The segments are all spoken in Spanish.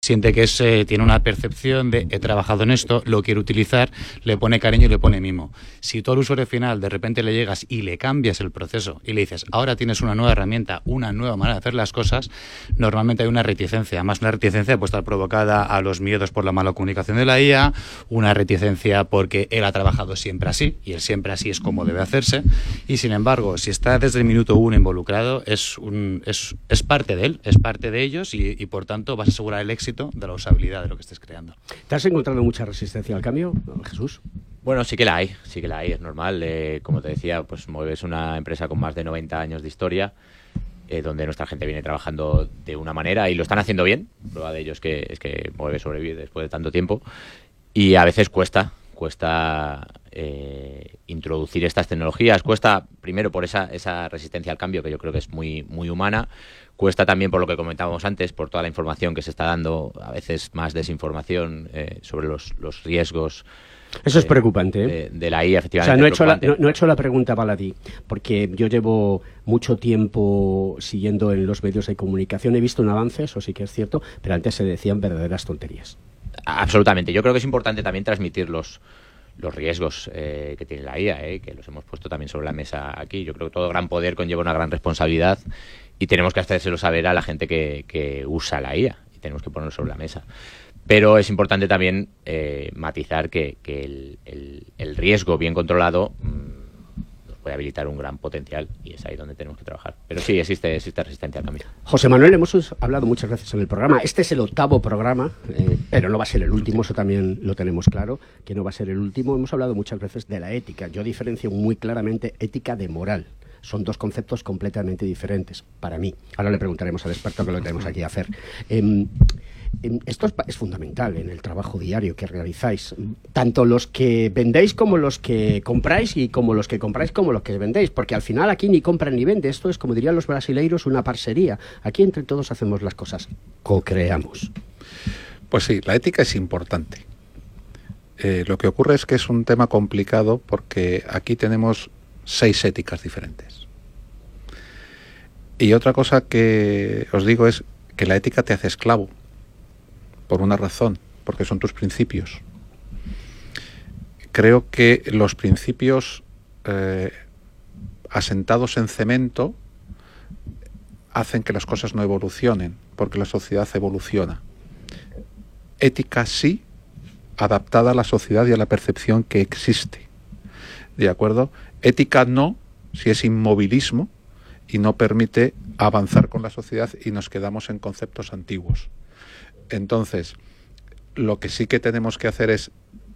siente que tiene una percepción de he trabajado en esto, lo quiero utilizar, le pone cariño y le pone mimo. Si tú al usuario final de repente le llegas y le cambias el proceso y le dices, ahora tienes una nueva herramienta, una nueva manera de hacer las cosas, normalmente hay una reticencia. Más una reticencia puede estar provocada a los miedos por la mala comunicación de la IA, una reticencia porque él ha trabajado siempre así y él siempre así es como debe hacerse, y sin embargo, si está desde el minuto uno involucrado, es parte de él, es parte de ellos y por tanto vas a asegurar el éxito de la usabilidad de lo que estés creando. ¿Te has encontrado mucha resistencia al cambio, Jesús? Bueno, sí que la hay, es normal. Como te decía, pues Moeve es una empresa con más de 90 años de historia, donde nuestra gente viene trabajando de una manera y lo están haciendo bien. Prueba de ello es que Moeve sobrevive después de tanto tiempo y a veces cuesta introducir estas tecnologías. Cuesta primero por esa resistencia al cambio, que yo creo que es muy, muy humana. Cuesta también por lo que comentábamos antes, por toda la información que se está dando, a veces más desinformación sobre los riesgos. Eso es preocupante, de la IA, efectivamente. O sea, no he hecho la pregunta baladí, porque yo llevo mucho tiempo siguiendo en los medios de comunicación. He visto un avance, eso sí que es cierto, pero antes se decían verdaderas tonterías. Absolutamente. Yo creo que es importante también transmitir los riesgos que tiene la IA, que los hemos puesto también sobre la mesa aquí. Yo creo que todo gran poder conlleva una gran responsabilidad y tenemos que hacérselo saber a la gente que usa la IA y tenemos que ponerlo sobre la mesa. Pero es importante también matizar que el riesgo bien controlado nos puede habilitar un gran potencial y es ahí donde tenemos que trabajar. Pero sí, existe resistencia al cambio. José Manuel, hemos hablado muchas veces en el programa. Este es el 8º programa, pero no va a ser el último, eso también lo tenemos claro, que no va a ser el último. Hemos hablado muchas veces de la ética. Yo diferencio muy claramente ética de moral. Son dos conceptos completamente diferentes para mí. Ahora le preguntaremos al experto que lo tenemos aquí a hacer. Esto es fundamental en el trabajo diario que realizáis, tanto los que vendéis como los que compráis y como los que compráis como los que vendéis, porque al final aquí ni compran ni vende, esto es, como dirían los brasileiros, una parcería. Aquí entre todos hacemos las cosas, co-creamos. Pues sí, la ética es importante. Lo que ocurre es que es un tema complicado porque aquí tenemos 6 éticas diferentes. Y otra cosa que os digo es que la ética te hace esclavo. Por una razón, porque son tus principios. Creo que los principios asentados en cemento hacen que las cosas no evolucionen, porque la sociedad evoluciona. Ética sí, adaptada a la sociedad y a la percepción que existe. ¿De acuerdo? Ética no, si es inmovilismo y no permite avanzar con la sociedad y nos quedamos en conceptos antiguos. Entonces, lo que sí que tenemos que hacer es,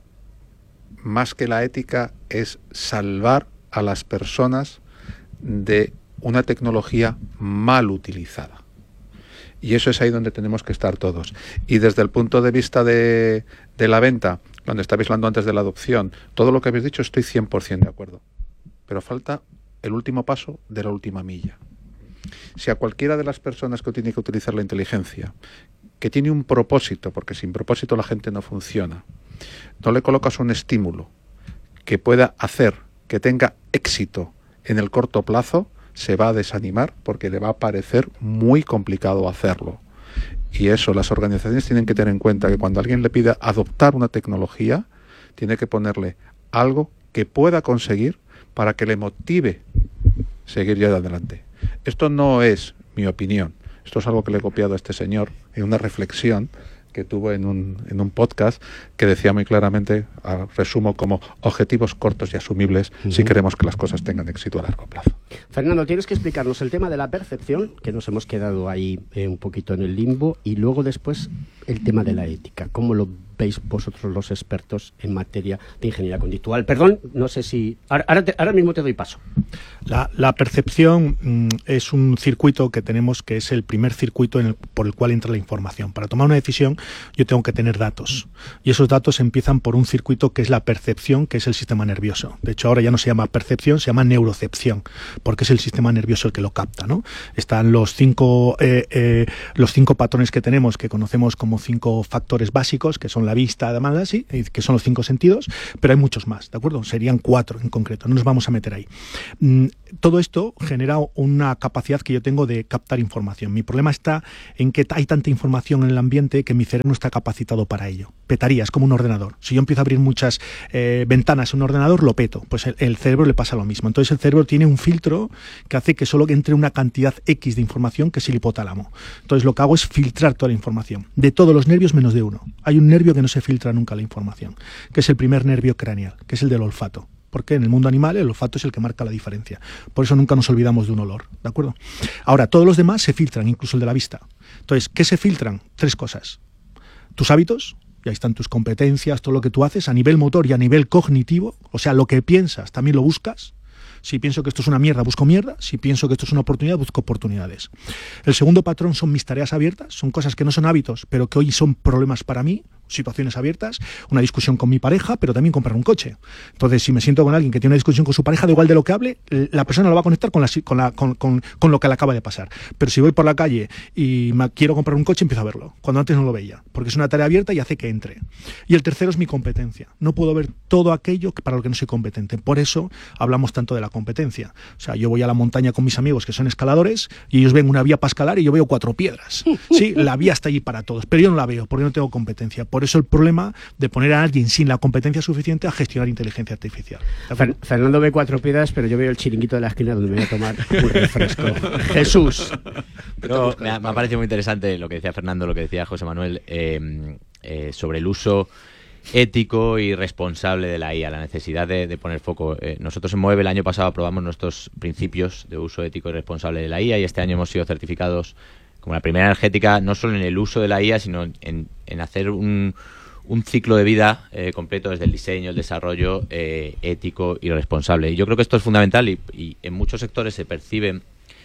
más que la ética, es salvar a las personas de una tecnología mal utilizada. Y eso es ahí donde tenemos que estar todos. Y desde el punto de vista de la venta, cuando estabais hablando antes de la adopción, todo lo que habéis dicho estoy 100% de acuerdo. Pero falta el último paso de la última milla. Si a cualquiera de las personas que tiene que utilizar la inteligencia, que tiene un propósito, porque sin propósito la gente no funciona, no le colocas un estímulo que pueda hacer que tenga éxito en el corto plazo, se va a desanimar porque le va a parecer muy complicado hacerlo. Y eso las organizaciones tienen que tener en cuenta, que cuando alguien le pida adoptar una tecnología, tiene que ponerle algo que pueda conseguir para que le motive seguir ya adelante. Esto no es mi opinión. Esto es algo que le he copiado a este señor en una reflexión que tuvo en un podcast que decía muy claramente, resumo como objetivos cortos y asumibles si queremos que las cosas tengan éxito a largo plazo. Fernando, tienes que explicarnos el tema de la percepción, que nos hemos quedado ahí un poquito en el limbo, y luego después el tema de la ética. ¿Cómo lo veis vosotros los expertos en materia de ingeniería conductual? Perdón, no sé si... Ahora mismo te doy paso. La percepción es un circuito que tenemos, que es el primer circuito por el cual entra la información. Para tomar una decisión yo tengo que tener datos, y esos datos empiezan por un circuito que es la percepción, que es el sistema nervioso. De hecho, ahora ya no se llama percepción, se llama neurocepción, porque es el sistema nervioso el que lo capta, ¿no? Están los cinco patrones que tenemos, que conocemos como 5 factores básicos, que son con la vista, además, así, que son los 5 sentidos, pero hay muchos más, ¿de acuerdo? Serían 4 en concreto, no nos vamos a meter ahí. Todo esto genera una capacidad que yo tengo de captar información. Mi problema está en que hay tanta información en el ambiente que mi cerebro no está capacitado para ello. Petaría, es como un ordenador. Si yo empiezo a abrir muchas ventanas en un ordenador, lo peto. Pues el cerebro le pasa lo mismo. Entonces el cerebro tiene un filtro que hace que solo entre una cantidad X de información, que es el hipotálamo. Entonces lo que hago es filtrar toda la información. De todos los nervios menos de uno. Hay un nervio que no se filtra nunca la información, que es el primer nervio craneal, que es el del olfato. Porque en el mundo animal el olfato es el que marca la diferencia. Por eso nunca nos olvidamos de un olor, ¿de acuerdo? Ahora, todos los demás se filtran, incluso el de la vista. Entonces, ¿qué se filtran? 3 cosas. Tus hábitos, y ahí están tus competencias, todo lo que tú haces a nivel motor y a nivel cognitivo, o sea, lo que piensas también lo buscas. Si pienso que esto es una mierda, busco mierda. Si pienso que esto es una oportunidad, busco oportunidades. El segundo patrón son mis tareas abiertas. Son cosas que no son hábitos, pero que hoy son problemas para mí. Situaciones abiertas, una discusión con mi pareja, pero también comprar un coche. Entonces, si me siento con alguien que tiene una discusión con su pareja, da igual de lo que hable, la persona lo va a conectar con lo que le acaba de pasar. Pero si voy por la calle y quiero comprar un coche, empiezo a verlo, cuando antes no lo veía, porque es una tarea abierta y hace que entre. Y el tercero es mi competencia. No puedo ver todo aquello para lo que no soy competente. Por eso hablamos tanto de la competencia. O sea, yo voy a la montaña con mis amigos que son escaladores y ellos ven una vía para escalar y yo veo 4 piedras. Sí, la vía está allí para todos, pero yo no la veo porque no tengo competencia. Por eso el problema de poner a alguien sin la competencia suficiente a gestionar inteligencia artificial. Fernando ve 4 piedras, pero yo veo el chiringuito de la esquina donde me voy a tomar un refresco. Jesús. Me ha parecido muy interesante lo que decía Fernando, lo que decía José Manuel, sobre el uso ético y responsable de la IA, la necesidad de poner foco. Nosotros en MOEB el año pasado aprobamos nuestros principios de uso ético y responsable de la IA y este año hemos sido certificados como la primera energética, no solo en el uso de la IA, sino en hacer un ciclo de vida completo desde el diseño, el desarrollo ético y responsable. Y yo creo que esto es fundamental y en muchos sectores se percibe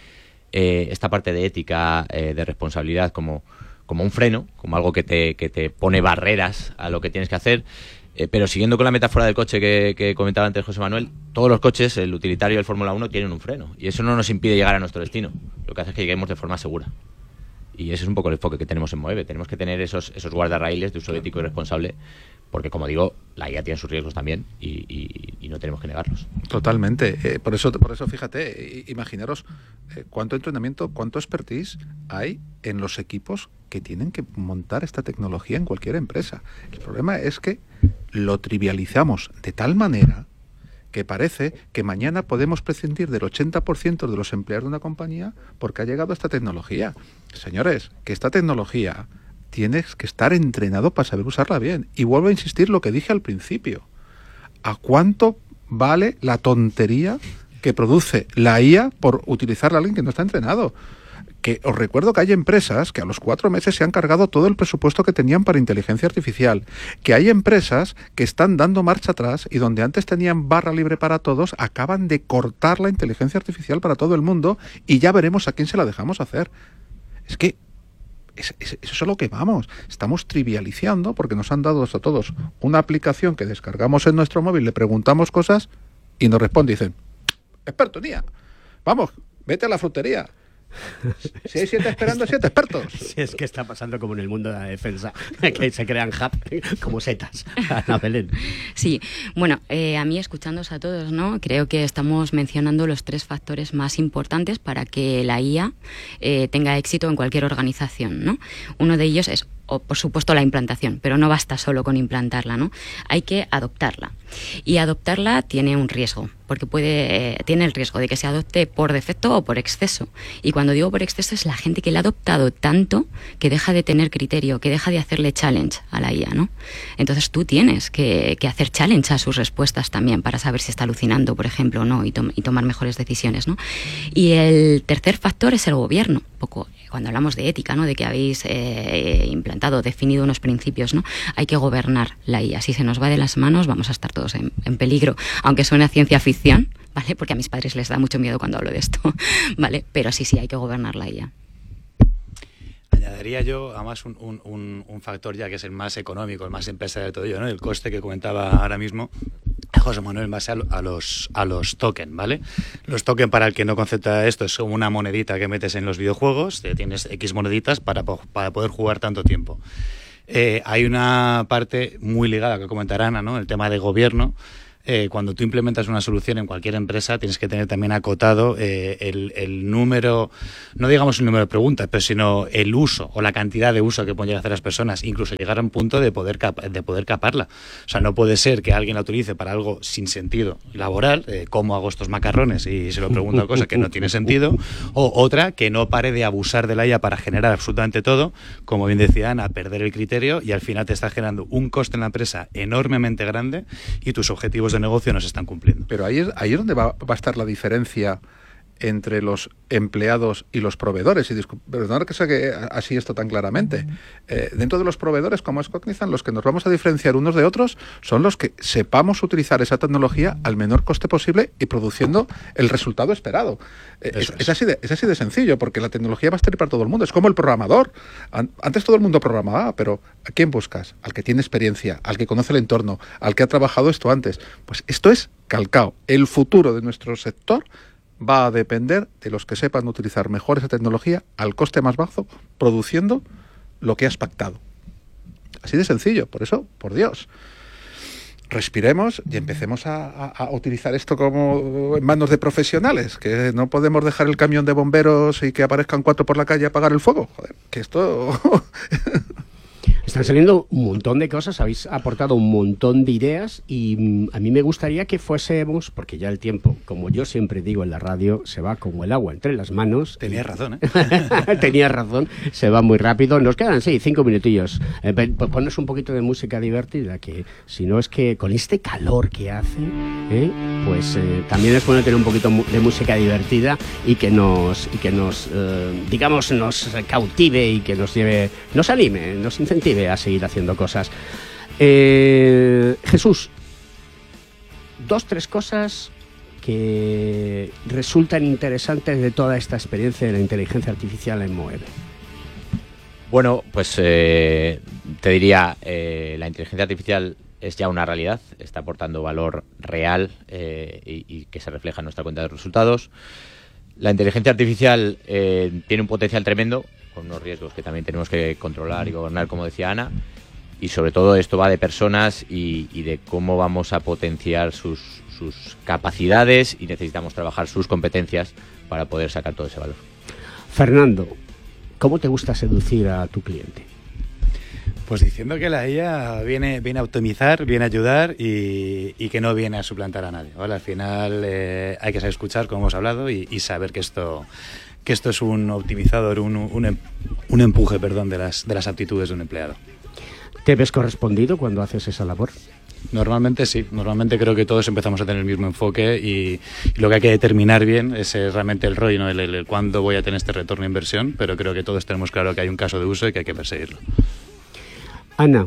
esta parte de ética, de responsabilidad como un freno, como algo que te pone barreras a lo que tienes que hacer. Pero siguiendo con la metáfora del coche que comentaba antes José Manuel, todos los coches, el utilitario y el Fórmula 1, tienen un freno. Y eso no nos impide llegar a nuestro destino. Lo que hace es que lleguemos de forma segura. Y ese es un poco el enfoque que tenemos en MOEB. Tenemos que tener esos guardarraíles de uso ético y responsable, porque, como digo, la IA tiene sus riesgos también y no tenemos que negarlos. Totalmente. Por eso fíjate, imaginaros cuánto entrenamiento, cuánto expertise hay en los equipos que tienen que montar esta tecnología en cualquier empresa. El problema es que lo trivializamos de tal manera que parece que mañana podemos prescindir del 80% de los empleados de una compañía porque ha llegado esta tecnología. Señores, que esta tecnología tienes que estar entrenado para saber usarla bien. Y vuelvo a insistir lo que dije al principio. ¿A cuánto vale la tontería que produce la IA por utilizarla a alguien que no está entrenado? Que os recuerdo que hay empresas que a los 4 meses se han cargado todo el presupuesto que tenían para inteligencia artificial, que hay empresas que están dando marcha atrás y donde antes tenían barra libre para todos, acaban de cortar la inteligencia artificial para todo el mundo y ya veremos a quién se la dejamos hacer. Es que eso es a lo que vamos. Estamos trivializando porque nos han dado a todos una aplicación que descargamos en nuestro móvil, le preguntamos cosas y nos responde y dicen, experto en IA, vamos, vete a la frutería. Si hay 7 esperando, 7 expertos. Si es que está pasando como en el mundo de la defensa, que se crean hubs como setas. Ana Belén. Sí, bueno, a mí escuchándoos a todos, ¿no? Creo que estamos mencionando los 3 factores más importantes para que la IA tenga éxito en cualquier organización, ¿no? Uno de ellos es, por supuesto, la implantación, pero no basta solo con implantarla, ¿no? Hay que adoptarla. Y adoptarla tiene un riesgo, porque tiene el riesgo de que se adopte por defecto o por exceso. Y cuando digo por exceso es la gente que la ha adoptado tanto que deja de tener criterio, que deja de hacerle challenge a la IA, ¿no? Entonces tú tienes que hacer challenge a sus respuestas también para saber si está alucinando, por ejemplo, ¿no? Y tomar mejores decisiones, ¿no? Y el tercer factor es el gobierno. Un poco cuando hablamos de ética, ¿no? De que habéis definido unos principios, ¿no? Hay que gobernar la IA. Si se nos va de las manos vamos a estar todos en peligro, aunque suene a ciencia ficción, ¿vale? Porque a mis padres les da mucho miedo cuando hablo de esto, ¿vale? Pero sí, hay que gobernar la IA. Añadiría yo, además, un factor ya que es el más económico, el más empresarial de todo ello, ¿no? El coste que comentaba ahora mismo José Manuel en base a los tokens, ¿vale? Los tokens, para el que no concepta esto, es como una monedita que metes en los videojuegos, tienes X moneditas para poder jugar tanto tiempo. Hay una parte muy ligada que comentará Ana, ¿no? El tema de gobierno. Cuando tú implementas una solución en cualquier empresa, tienes que tener también acotado el número, no digamos el número de preguntas, pero sino el uso o la cantidad de uso que pueden llegar a hacer las personas, incluso llegar a un punto de poder caparla. O sea, no puede ser que alguien la utilice para algo sin sentido laboral, cómo hago estos macarrones y se lo pregunto a cosas que no tiene sentido, o otra que no pare de abusar de la IA para generar absolutamente todo, como bien decía Ana, perder el criterio y al final te está generando un coste en la empresa enormemente grande y tus objetivos de negocio no se están cumpliendo. Pero ahí es donde va a estar la diferencia entre los empleados y los proveedores. Y perdonad que saque así esto tan claramente. Dentro de los proveedores, como es Cognizant, los que nos vamos a diferenciar unos de otros son los que sepamos utilizar esa tecnología al menor coste posible y produciendo el resultado esperado. Es así de sencillo, porque la tecnología va a estar para todo el mundo. Es como el programador. Antes todo el mundo programaba, pero ¿a quién buscas? Al que tiene experiencia, al que conoce el entorno, al que ha trabajado esto antes. Pues esto es calcao. El futuro de nuestro sector va a depender de los que sepan utilizar mejor esa tecnología al coste más bajo, produciendo lo que has pactado. Así de sencillo. Por eso, por Dios, respiremos y empecemos a utilizar esto como en manos de profesionales, que no podemos dejar el camión de bomberos y que aparezcan 4 por la calle a apagar el fuego. Joder, que esto... Están saliendo un montón de cosas, habéis aportado un montón de ideas y a mí me gustaría que fuésemos, porque ya el tiempo, como yo siempre digo en la radio, se va como el agua entre las manos. Tenías razón, ¿eh? Tenías razón, se va muy rápido. Nos quedan, 5 minutillos. Ponos un poquito de música divertida, que si no es que con este calor que hace, pues también es bueno tener un poquito de música divertida y que nos digamos, nos cautive y que nos lleve, nos anime, nos incentive a seguir haciendo cosas. Jesús, 2-3 cosas que resultan interesantes de toda esta experiencia de la inteligencia artificial en Moeve. Bueno, pues te diría, la inteligencia artificial es ya una realidad, está aportando valor real y que se refleja en nuestra cuenta de resultados. La inteligencia artificial tiene un potencial tremendo, con unos riesgos que también tenemos que controlar y gobernar, como decía Ana, y sobre todo esto va de personas y de cómo vamos a potenciar sus capacidades y necesitamos trabajar sus competencias para poder sacar todo ese valor. Fernando, ¿cómo te gusta seducir a tu cliente? Pues diciendo que la IA viene a optimizar, viene a ayudar y que no viene a suplantar a nadie, ¿vale? Al final hay que saber escuchar, como hemos hablado, y saber que esto es un optimizador, un empuje, de las aptitudes de un empleado. ¿Te ves correspondido cuando haces esa labor? Normalmente sí, normalmente creo que todos empezamos a tener el mismo enfoque y lo que hay que determinar bien es realmente el ROI, ¿no? el cuándo voy a tener este retorno de inversión, pero creo que todos tenemos claro que hay un caso de uso y que hay que perseguirlo. Ana,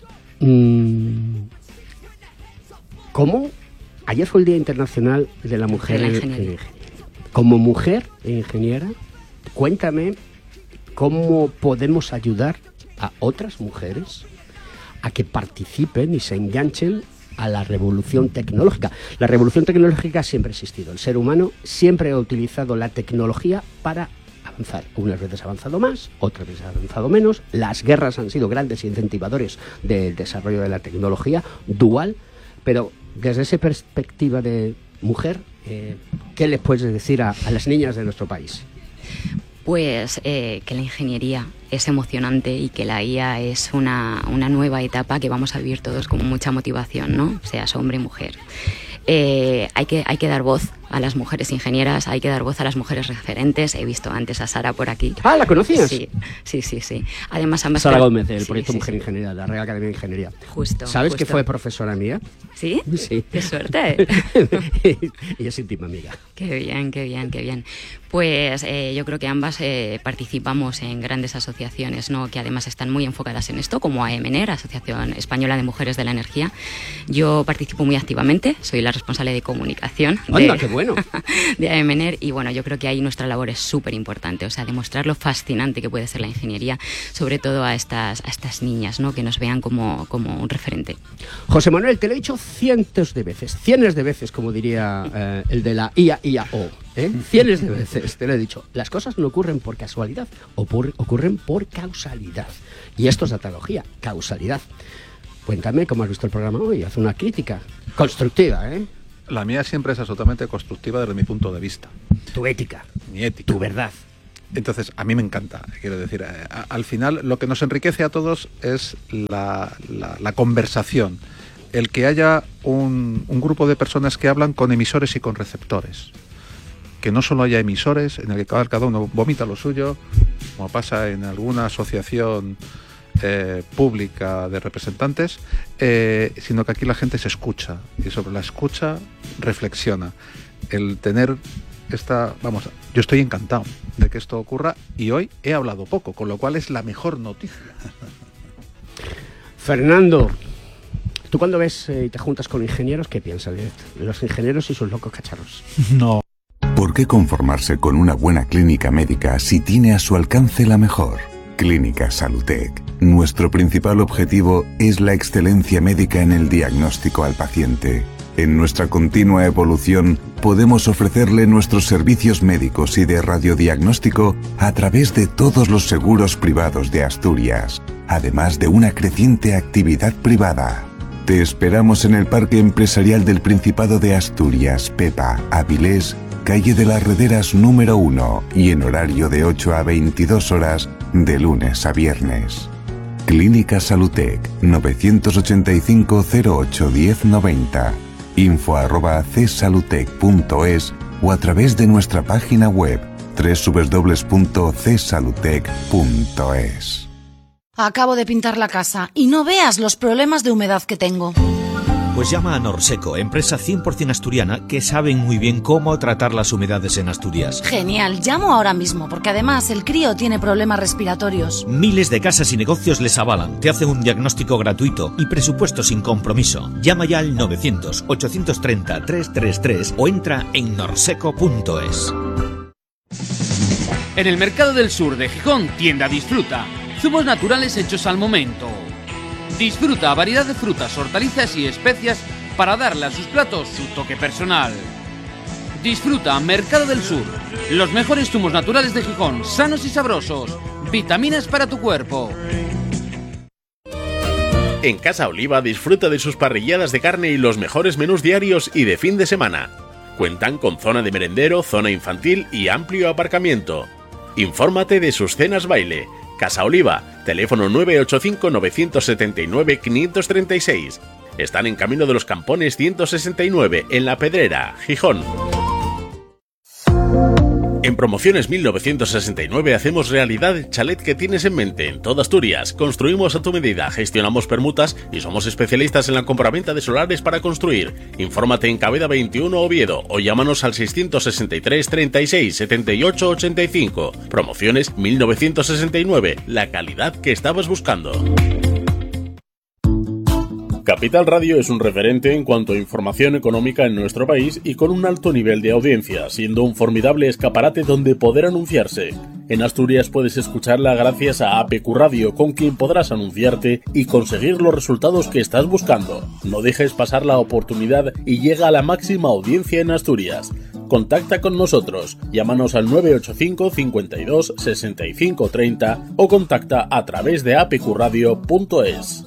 ¿cómo? Ayer fue el Día Internacional de la Mujer en Ingeniería. Como mujer e ingeniera, cuéntame cómo podemos ayudar a otras mujeres a que participen y se enganchen a la revolución tecnológica. La revolución tecnológica siempre ha existido. El ser humano siempre ha utilizado la tecnología para avanzar. Unas veces ha avanzado más, otras veces ha avanzado menos. Las guerras han sido grandes incentivadores del desarrollo de la tecnología dual, pero desde esa perspectiva de mujer, ¿qué les puedes decir a las niñas de nuestro país? Pues que la ingeniería es emocionante y que la IA es una nueva etapa que vamos a vivir todos con mucha motivación, ¿no? Seas hombre o mujer. Hay que dar voz a las mujeres ingenieras, hay que dar voz a las mujeres referentes. He visto antes a Sara por aquí. Ah, ¿la conocías? Sí. Además, ambas Sara Gómez, del proyecto Mujer Ingeniera, de la Real Academia de Ingeniería. Justo. ¿Sabes que fue profesora mía? ¿Sí? Sí. ¡Qué suerte! Ella es íntima amiga. Qué bien. Pues yo creo que ambas participamos en grandes asociaciones, ¿no? Que además están muy enfocadas en esto, como AEMENER, Asociación Española de Mujeres de la Energía. Yo participo muy activamente, soy la responsable de comunicación. ¡Anda, qué bueno! bueno. de AEMENER, y bueno, yo creo que ahí nuestra labor es súper importante, o sea, demostrar lo fascinante que puede ser la ingeniería, sobre todo a estas niñas, ¿no? Que nos vean como un referente. José Manuel, te lo he dicho cientos de veces, como diría el de la IAO, cientos de veces te lo he dicho. Las cosas no ocurren por casualidad, ocurren por causalidad. Y esto es datología, causalidad. Cuéntame cómo has visto el programa hoy, haz una crítica constructiva, ¿eh? La mía siempre es absolutamente constructiva desde mi punto de vista. Tu ética. Mi ética. Tu verdad. Entonces, a mí me encanta, quiero decir, al final lo que nos enriquece a todos es la conversación, el que haya un grupo de personas que hablan con emisores y con receptores, que no solo haya emisores en el que cada uno vomita lo suyo, como pasa en alguna asociación pública de representantes, sino que aquí la gente se escucha y sobre la escucha reflexiona. El tener yo estoy encantado de que esto ocurra y hoy he hablado poco, con lo cual es la mejor noticia. Fernando, tú cuando ves y te juntas con ingenieros, ¿qué piensas de los ingenieros y sus locos cacharros? No. ¿Por qué conformarse con una buena clínica médica si tiene a su alcance la mejor? Clínica Salutec. Nuestro principal objetivo es la excelencia médica en el diagnóstico al paciente. En nuestra continua evolución, podemos ofrecerle nuestros servicios médicos y de radiodiagnóstico a través de todos los seguros privados de Asturias, además de una creciente actividad privada. Te esperamos en el Parque Empresarial del Principado de Asturias, Pepa, Avilés, calle de las Rederas número 1 y en horario de 8 a 22 horas de lunes a viernes. Clínica Salutec, 985 08 1090, info@csalutec.es o a través de nuestra página web www.csalutec.es. Acabo de pintar la casa y no veas los problemas de humedad que tengo. Pues llama a Norseco, empresa 100% asturiana que saben muy bien cómo tratar las humedades en Asturias. Genial, llamo ahora mismo porque además el crío tiene problemas respiratorios. Miles de casas y negocios les avalan, te hacen un diagnóstico gratuito y presupuesto sin compromiso. Llama ya al 900-830-333 o entra en norseco.es. En el Mercado del Sur de Gijón, tienda Disfruta. Zumos naturales hechos al momento. Disfruta variedad de frutas, hortalizas y especias para darle a sus platos su toque personal. Disfruta Mercado del Sur. Los mejores zumos naturales de Gijón, sanos y sabrosos. Vitaminas para tu cuerpo. En Casa Oliva disfruta de sus parrilladas de carne y los mejores menús diarios y de fin de semana. Cuentan con zona de merendero, zona infantil y amplio aparcamiento. Infórmate de sus cenas baile. Casa Oliva, teléfono 985-979-536. Están en Camino de los Campones 169, en La Pedrera, Gijón. En Promociones 1969 hacemos realidad el chalet que tienes en mente en toda Asturias. Construimos a tu medida, gestionamos permutas y somos especialistas en la compraventa de solares para construir. Infórmate en Cabeda 21 Oviedo o llámanos al 663 36 78 85. Promociones 1969, la calidad que estabas buscando. Capital Radio es un referente en cuanto a información económica en nuestro país y con un alto nivel de audiencia, siendo un formidable escaparate donde poder anunciarse. En Asturias puedes escucharla gracias a APQ Radio, con quien podrás anunciarte y conseguir los resultados que estás buscando. No dejes pasar la oportunidad y llega a la máxima audiencia en Asturias. Contacta con nosotros, llámanos al 985 52 65 30 o contacta a través de apqradio.es.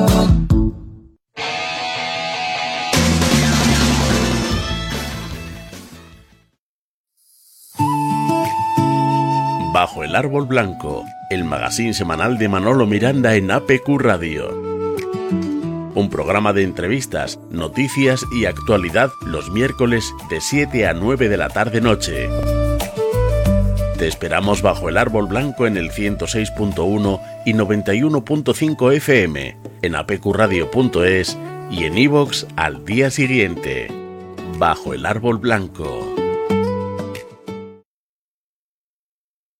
Bajo el árbol blanco, el magazín semanal de Manolo Miranda en APQ Radio. Un programa de entrevistas, noticias y actualidad los miércoles de 7 a 9 de la tarde-noche. Te esperamos bajo el árbol blanco en el 106.1 y 91.5 FM, en apqradio.es y en iVoox al día siguiente. Bajo el árbol blanco.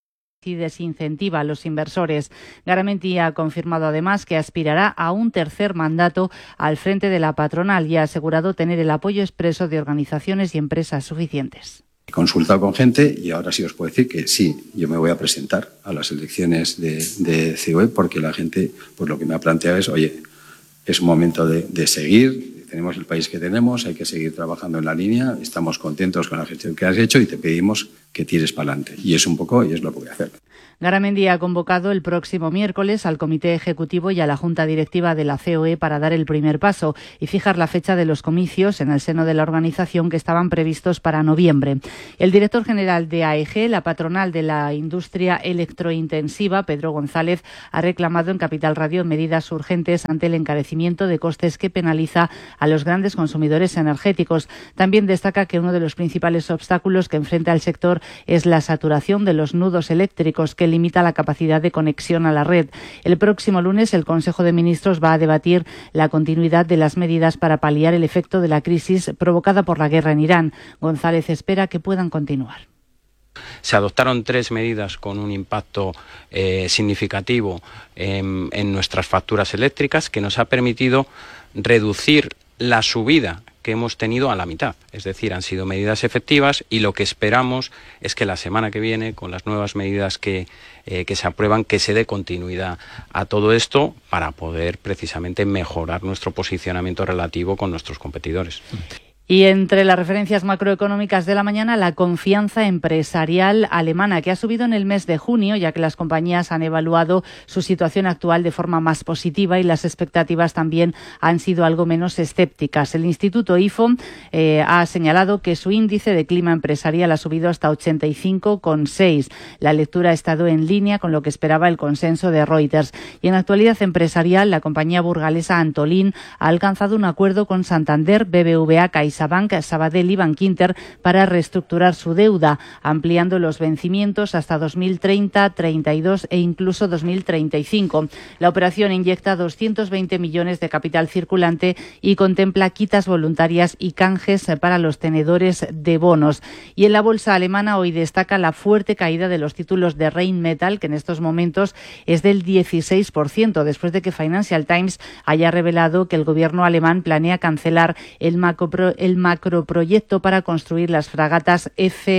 y desincentiva a los inversores. Garamendi ha confirmado además que aspirará a un tercer mandato al frente de la patronal y ha asegurado tener el apoyo expreso de organizaciones y empresas suficientes. He consultado con gente y ahora sí os puedo decir que sí, yo me voy a presentar a las elecciones de COE porque la gente, pues lo que me ha planteado es, oye, es un momento de seguir, tenemos el país que tenemos, hay que seguir trabajando en la línea, estamos contentos con la gestión que has hecho y te pedimos que tires para adelante. Y es un poco, y es lo que voy a hacer. Garamendi ha convocado el próximo miércoles al Comité Ejecutivo y a la Junta Directiva de la COE para dar el primer paso y fijar la fecha de los comicios en el seno de la organización que estaban previstos para noviembre. El director general de AEG, la patronal de la industria electrointensiva, Pedro González, ha reclamado en Capital Radio medidas urgentes ante el encarecimiento de costes que penaliza a los grandes consumidores energéticos. También destaca que uno de los principales obstáculos que enfrenta el sector es la saturación de los nudos eléctricos que limita la capacidad de conexión a la red. El próximo lunes el Consejo de Ministros va a debatir la continuidad de las medidas para paliar el efecto de la crisis provocada por la guerra en Irán. González espera que puedan continuar. Se adoptaron 3 medidas con un impacto significativo en nuestras facturas eléctricas que nos ha permitido reducir la subida que hemos tenido a la mitad. Es decir, han sido medidas efectivas y lo que esperamos es que la semana que viene, con las nuevas medidas que se aprueban, que se dé continuidad a todo esto para poder precisamente mejorar nuestro posicionamiento relativo con nuestros competidores. Y entre las referencias macroeconómicas de la mañana, la confianza empresarial alemana, que ha subido en el mes de junio, ya que las compañías han evaluado su situación actual de forma más positiva y las expectativas también han sido algo menos escépticas. El Instituto IFO ha señalado que su índice de clima empresarial ha subido hasta 85,6. La lectura ha estado en línea con lo que esperaba el consenso de Reuters. Y en actualidad empresarial, la compañía burgalesa Antolín ha alcanzado un acuerdo con Santander, BBVA, CaixaBank, Sabadell y Bankinter para reestructurar su deuda, ampliando los vencimientos hasta 2030, 32 e incluso 2035. La operación inyecta 220 millones de capital circulante y contempla quitas voluntarias y canjes para los tenedores de bonos. Y en la bolsa alemana hoy destaca la fuerte caída de los títulos de Rheinmetall, que en estos momentos es del 16%, después de que Financial Times haya revelado que el gobierno alemán planea cancelar el macroproyecto para construir las fragatas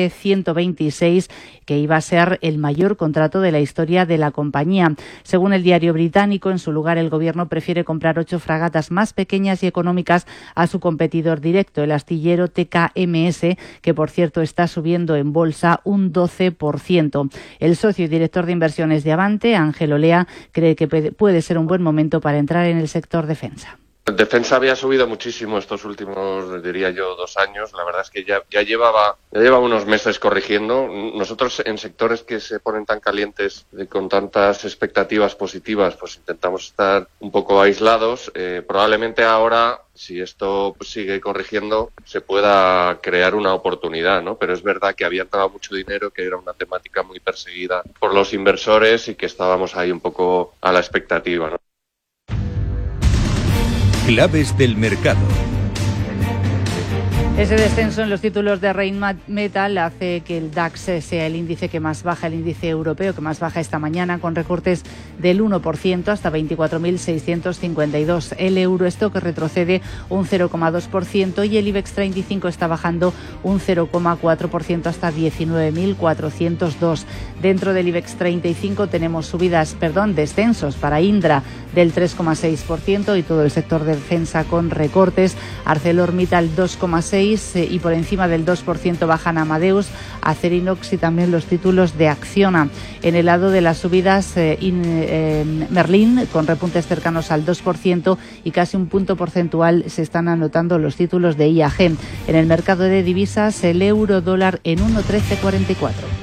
F-126, que iba a ser el mayor contrato de la historia de la compañía. Según el diario británico, en su lugar el gobierno prefiere comprar 8 fragatas más pequeñas y económicas a su competidor directo, el astillero TKMS, que por cierto está subiendo en bolsa un 12%. El socio y director de inversiones de Avante, Ángel Olea, cree que puede ser un buen momento para entrar en el sector defensa. Defensa había subido muchísimo estos últimos, diría yo, 2 años. La verdad es que ya llevaba unos meses corrigiendo. Nosotros en sectores que se ponen tan calientes, con tantas expectativas positivas, pues intentamos estar un poco aislados. Probablemente ahora, si esto sigue corrigiendo, se pueda crear una oportunidad, ¿no? Pero es verdad que había entrado mucho dinero, que era una temática muy perseguida por los inversores y que estábamos ahí un poco a la expectativa, ¿no? Claves del mercado. Ese descenso en los títulos de Rheinmetall hace que el DAX sea el índice que más baja, el índice europeo que más baja esta mañana, con recortes del 1% hasta 24.652. El Eurostock retrocede un 0,2% y el IBEX 35 está bajando un 0,4% hasta 19.402. Dentro del IBEX 35 tenemos descensos para Indra del 3,6% y todo el sector de defensa con recortes. ArcelorMittal 2,6%. Y por encima del 2% bajan Amadeus, Acerinox y también los títulos de Acciona. En el lado de las subidas, Merlin con repuntes cercanos al 2% y casi un punto porcentual se están anotando los títulos de IAG. En el mercado de divisas, el euro dólar en 1,1344.